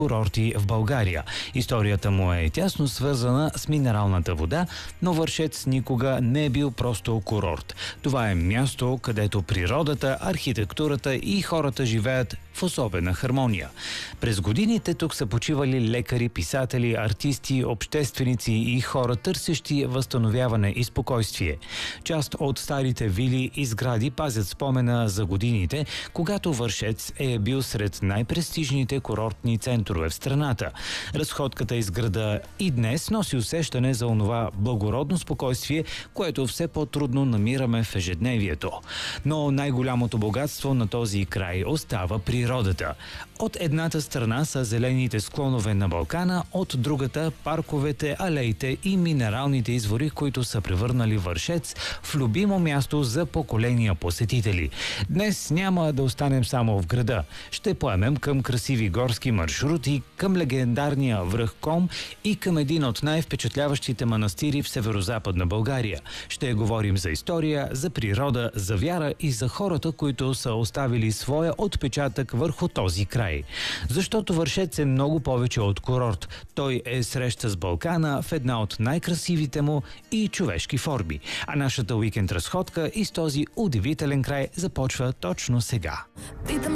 курорти в България. Историята му е тясно свързана с минералната вода, но Вършец никога не е бил просто курорт. Това е място, където природата, архитектурата и хората живеят в особена хармония. През годините тук са почивали лекари, писатели, артисти, общественици и хора, търсещи възстановяване и спокойствие. Част от старите вили и сгради пазят спомена за годините, когато Вършец е бил сред най-престижните курортни центрове в страната. Разходката из града и днес носи усещане за онова благородно спокойствие, което все по-трудно намираме в ежедневието. Но най-голямото богатство на този край остава природата. От едната страна са зелените склонове на Балкана, от другата парковете, алеите и минералните извори, които са превърнали Вършец в любимо място за поколения посетители. Днес няма да останем само в града. Ще поемем към красиви горски маршрути, към легендарния връх Ком и към един от най-впечатляващите манастири в северозападна България. Ще говорим за история, за природа, за вяра и за хората, които са оставили своя отпечатък върху този край. Защото Вършец е много повече от курорт. Той е среща с Балкана в една от най-красивите му и човешки форми. А нашата уикенд разходка из този удивителен край започва точно сега.